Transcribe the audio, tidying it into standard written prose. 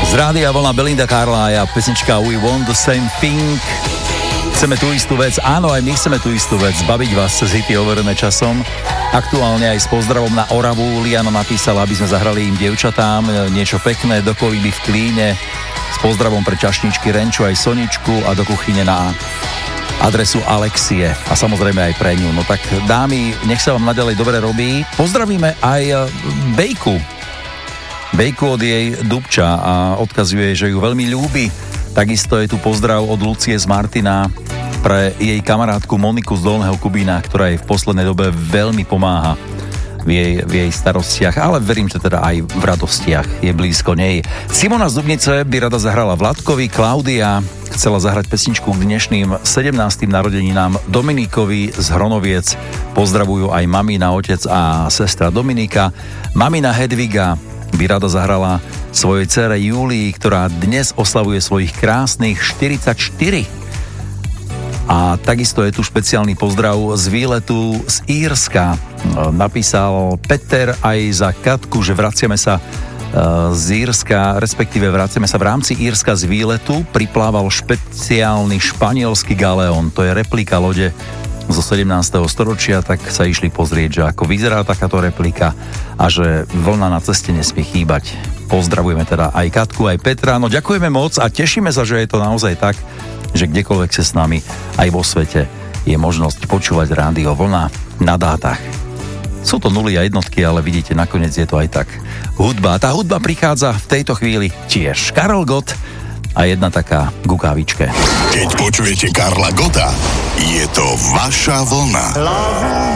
Z rádia Vlna Belinda Carlisle a pesnička We Want the Same Thing. Chceme tú istú vec, áno, aj my chceme tú istú vec, baviť vás cez hity overené časom. Aktuálne aj s pozdravom na Oravu. Liana napísala, aby sme zahrali im dievčatám niečo pekné do kolíby v Klíne. S pozdravom pre čašničky Renču aj Soničku a do kuchyne na adresu Alexie a samozrejme aj pre ňu. No tak dámy, nech sa vám naďalej dobre robí. Pozdravíme aj Bejku od jej Dubča a odkazuje, že ju veľmi ľúbi. Takisto je tu pozdrav od Lucie z Martina pre jej kamarátku Moniku z Dolného Kubína, ktorá jej v poslednej dobe veľmi pomáha v jej starostiach, ale verím, že teda aj v radostiach je blízko nej. Simona z Dubnice by rada zahrala Vladkovi, Klaudia chcela zahrať pesničku k dnešným 17. narodeninám Dominikovi z Hronoviec. Pozdravujú aj mamina, otec a sestra Dominika. Mamina Hedviga by rada zahrala svojej dcere Júlii, ktorá dnes oslavuje svojich krásnych 44. A takisto je tu špeciálny pozdrav z výletu z Írska. Napísal Peter aj za Katku, že vraciame sa z Írska, respektíve vraciame sa v rámci Írska z výletu. Priplával špeciálny španielský galeón, to je replika lode zo 17. storočia, tak sa išli pozrieť, že ako vyzerá takáto replika a že vlna na ceste nesmie chýbať. Pozdravujeme teda aj Katku, aj Petra. No ďakujeme moc a tešíme sa, že je to naozaj tak, že kdekoľvek sa s nami aj vo svete je možnosť počúvať rádio Vlna na dátach. Sú to nuly a jednotky, ale vidíte, nakoniec je to aj tak. Hudba. Tá hudba prichádza v tejto chvíli tiež. Karel Gott a jedna taká gukávičke. Keď počujete Karla Gotta, je to vaša vlna.